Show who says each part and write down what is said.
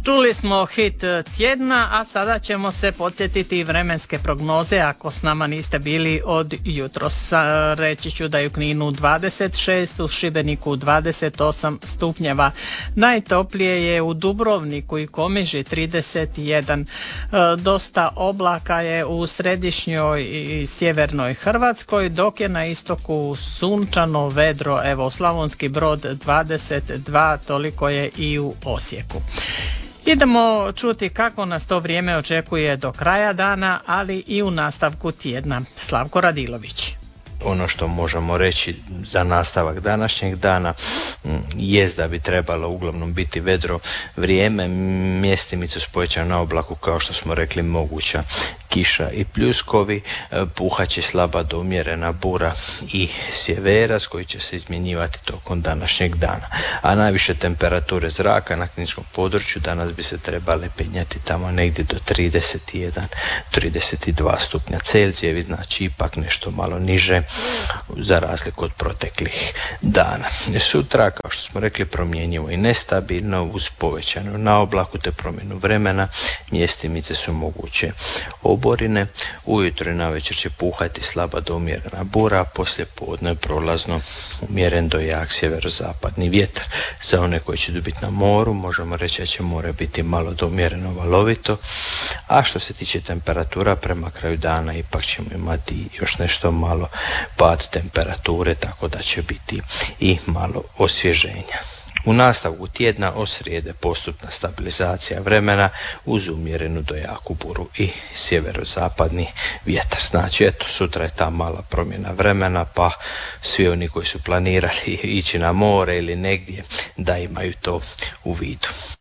Speaker 1: Čuli smo hit tjedna, a sada ćemo se podsjetiti vremenske prognoze ako s nama niste bili od jutros. Reći ću da je u Kninu 26, u Šibeniku 28 stupnjeva. Najtoplije je u Dubrovniku i Komiži 31. Dosta oblaka je u središnjoj i sjevernoj Hrvatskoj, dok je na istoku sunčano, vedro. Evo, Slavonski Brod 22, toliko je i u Osijeku. Idemo čuti kako nas to vrijeme očekuje do kraja dana, ali i u nastavku tjedna. Slavko Radilović.
Speaker 2: Ono što možemo reći za nastavak današnjeg dana jest da bi trebalo uglavnom biti vedro vrijeme, mjestimice s povećanom oblaku, kao što smo rekli, moguća kiša i pljuskovi, puhaće slaba do umjerena bura i sjeveras koji će se izmjenjivati tokom današnjeg dana. A najviše temperature zraka na kninskom području danas bi se trebale penjati tamo negdje do 31-32 stupnja Celzijevi, znači ipak nešto malo niže za razliku od proteklih dana. Sutra, kao što smo rekli, promjenjivo i nestabilno uz povećanu na oblaku te promjenu vremena, mjestimice su moguće oborine, ujutro i navečer će puhati slaba do umjerena bura, a poslije podne prolazno umjeren do jak sjeverozapadni vjetar. Za one koji će biti na moru možemo reći da će more biti malo do umjereno valovito, a što se tiče temperatura prema kraju dana ipak ćemo imati još nešto malo pad temperature, tako da će biti i malo osvježenja. U nastavku tjedna od srijede postupna stabilizacija vremena uz umjerenu do jaku buru i sjeverozapadni vjetar. Znači, eto, sutra je ta mala promjena vremena, pa svi oni koji su planirali ići na more ili negdje da imaju to u vidu.